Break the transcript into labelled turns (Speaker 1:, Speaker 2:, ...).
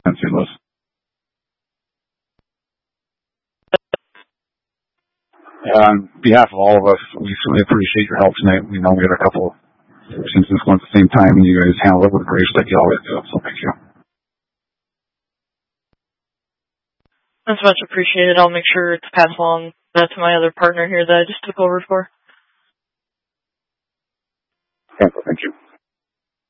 Speaker 1: in St. Louis. On behalf of all of us, we certainly appreciate your help tonight. We know we had a couple incidents going at the same time, and you guys handled it with grace like you always do. So thank you.
Speaker 2: That's much appreciated. I'll make sure to pass along that to my other partner here that I just took over for.
Speaker 1: Thank you.